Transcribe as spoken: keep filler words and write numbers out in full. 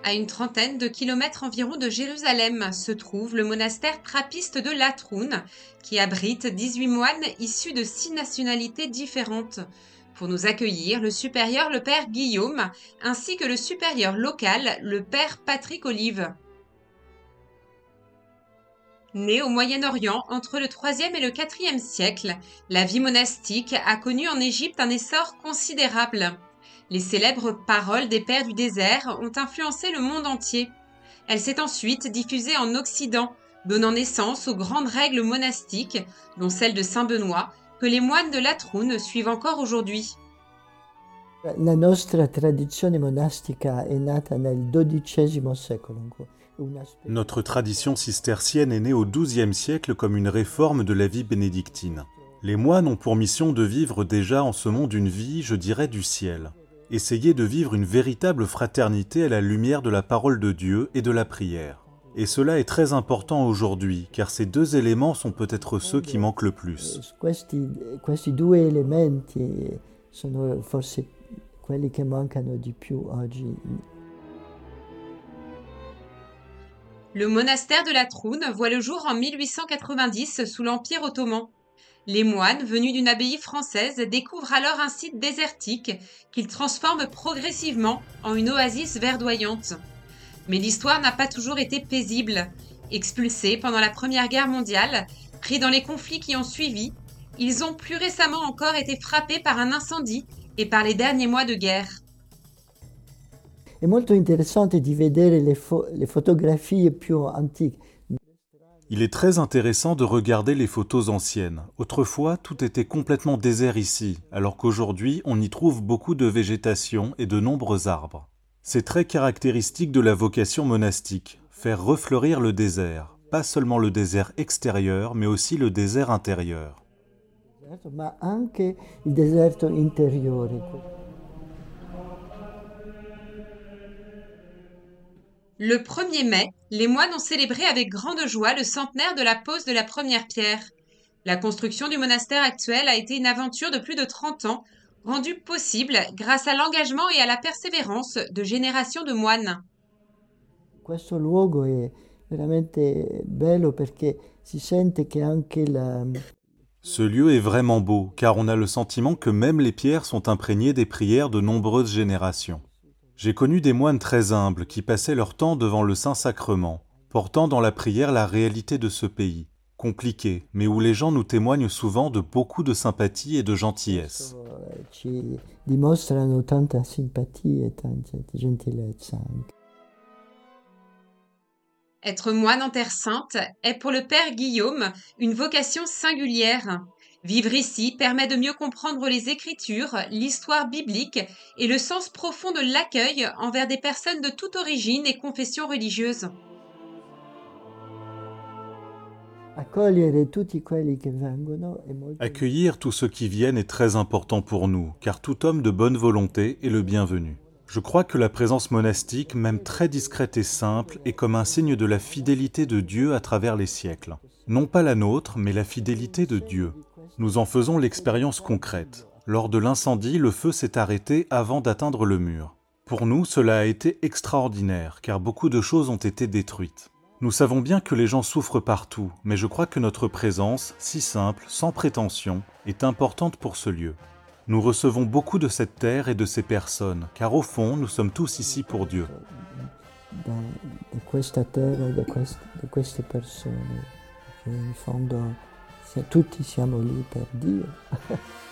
À une trentaine de kilomètres environ de Jérusalem se trouve le monastère trappiste de Latroun, qui abrite dix-huit moines issus de six nationalités différentes. Pour nous accueillir, le supérieur, le père Guillaume, ainsi que le supérieur local, le père Patrick Olive. Né au Moyen-Orient entre le troisième et le quatrième siècle, la vie monastique a connu en Égypte un essor considérable. Les célèbres paroles des pères du désert ont influencé le monde entier. Elle s'est ensuite diffusée en Occident, donnant naissance aux grandes règles monastiques, dont celle de Saint Benoît, que les moines de Latroun suivent encore aujourd'hui. La nostra tradizione monastica è nata nel dodicesimo secolo. Una spe- Notre tradition cistercienne est née au douzième siècle comme une réforme de la vie bénédictine. Les moines ont pour mission de vivre déjà en ce monde une vie, je dirais, du ciel. Essayer de vivre une véritable fraternité à la lumière de la parole de Dieu et de la prière. Et cela est très important aujourd'hui, car ces deux éléments sont peut-être ceux qui manquent le plus. Questi, questi due elementi sono forse quelli che mancano di più oggi. Le monastère de Latroun voit le jour en mille huit cent quatre-vingt-dix sous l'Empire ottoman. Les moines, venus d'une abbaye française, découvrent alors un site désertique qu'ils transforment progressivement en une oasis verdoyante. Mais l'histoire n'a pas toujours été paisible. Expulsés pendant la Première Guerre mondiale, pris dans les conflits qui ont suivi, ils ont plus récemment encore été frappés par un incendie et par les derniers mois de guerre. È molto interessante di vedere le, fo- le fotografie più antiche. Il est très intéressant de regarder les photos anciennes. Autrefois, tout était complètement désert ici, alors qu'aujourd'hui, on y trouve beaucoup de végétation et de nombreux arbres. C'est très caractéristique de la vocation monastique, faire refleurir le désert, pas seulement le désert extérieur, mais aussi le désert intérieur. Ma anche il deserto interiore. Le premier mai, les moines ont célébré avec grande joie le centenaire de la pose de la première pierre. La construction du monastère actuel a été une aventure de plus de trente ans, rendue possible grâce à l'engagement et à la persévérance de générations de moines. Questo luogo è veramente bello perché si sente che anche la, Ce lieu est vraiment beau, car on a le sentiment que même les pierres sont imprégnées des prières de nombreuses générations. J'ai connu des moines très humbles qui passaient leur temps devant le Saint-Sacrement, portant dans la prière la réalité de ce pays, compliqué, mais où les gens nous témoignent souvent de beaucoup de sympathie et de gentillesse. eh, ci dimostrano tanta simpatia e tanta gentilezza anche. Être moine en Terre Sainte est pour le père Guillaume une vocation singulière. Vivre ici permet de mieux comprendre les Écritures, l'histoire biblique et le sens profond de l'accueil envers des personnes de toute origine et confession religieuse. Accogliere tutti quelli che vengono è molto Accueillir tous ceux qui viennent est très important pour nous, car tout homme de bonne volonté est le bienvenu. Je crois que la présence monastique, même très discrète et simple, est comme un signe de la fidélité de Dieu à travers les siècles. Non pas la nôtre, mais la fidélité de Dieu. Nous en faisons l'expérience concrète. Lors de l'incendie, le feu s'est arrêté avant d'atteindre le mur. Pour nous, cela a été extraordinaire, car beaucoup de choses ont été détruites. Nous savons bien que les gens souffrent partout, mais je crois que notre présence, si simple, sans prétention, est importante pour ce lieu. Nous recevons beaucoup de cette terre et de ces personnes, car au fond, nous sommes tous ici pour Dieu. da, da questa terra, da, quest, da queste persone, che in fondo se- tutti siamo lì per Dio.